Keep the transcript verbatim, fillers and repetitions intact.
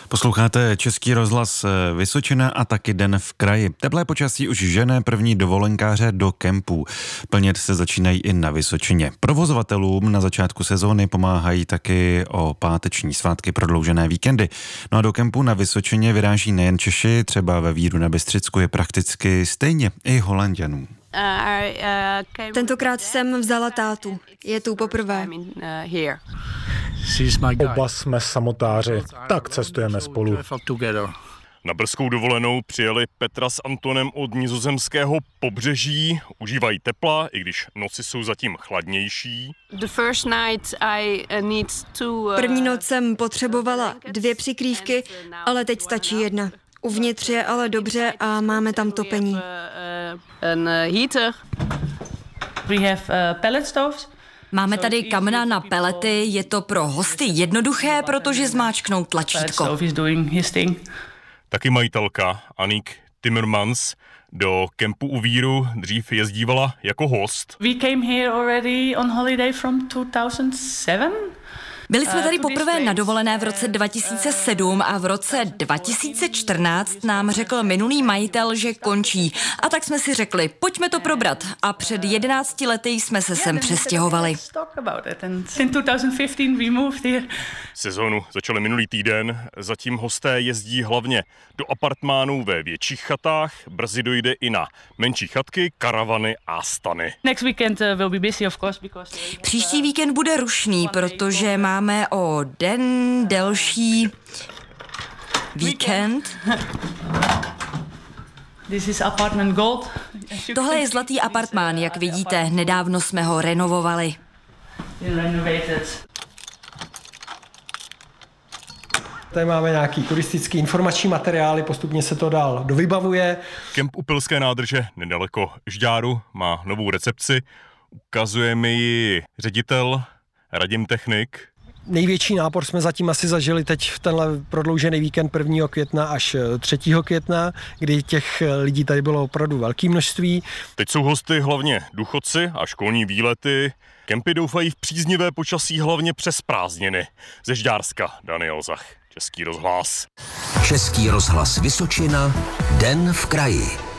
Posloucháte Český rozhlas Vysočina a taky Den v kraji. Teplé počasí už žene první dovolenkáře do kempů. Plnit se začínají i na Vysočině. Provozovatelům na začátku sezóny pomáhají taky o páteční svátky prodloužené víkendy. No a do kempu na Vysočině vyráží nejen Češi, třeba ve Víru na Bystřicku je prakticky stejně i Holanďanů. Tentokrát jsem vzala tátu. Je tu poprvé. Oba jsme samotáři, tak cestujeme spolu. Na brzkou dovolenou přijeli Petra s Antonem od nizozemského pobřeží. Užívají tepla, i když noci jsou zatím chladnější. První noc jsem potřebovala dvě přikrývky, ale teď stačí jedna. Uvnitř je ale dobře a máme tam topení. Máme tady kamna na pelety, je to pro hosty jednoduché, protože zmáčknou tlačítko. Taky majitelka Anik Timmermans do kempu u Víru dřív jezdívala jako host. We came here already on holiday from two thousand seven. Byli jsme tady poprvé na dovolené v roce dva tisíce sedm a v roce dva tisíce čtrnáct nám řekl minulý majitel, že končí. A tak jsme si řekli, pojďme to probrat. A před jedenácti lety jsme se sem přestěhovali. Sezónu začali minulý týden, zatím hosté jezdí hlavně do apartmánů ve větších chatách, brzy dojde i na menší chatky, karavany a stany. Příští víkend bude rušný, protože má Máme o den delší víkend. This is apartment gold. Tohle je zlatý apartmán, jak vidíte, nedávno jsme ho renovovali. Tady máme nějaký turistický informační materiály, postupně se to dál dovybavuje. Kemp u Pilské nádrže nedaleko Žďáru má novou recepci. Ukazuje mi ji ředitel Radim Technik. Největší nápor jsme zatím asi zažili teď v tenhle prodloužený víkend prvního května až třetího května, kdy těch lidí tady bylo opravdu velké množství. Teď jsou hosty hlavně důchodci a školní výlety. Kempy doufají v příznivé počasí hlavně přes prázdniny. Ze Žďárska Daniel Zach, Český rozhlas. Český rozhlas Vysočina, Den v kraji.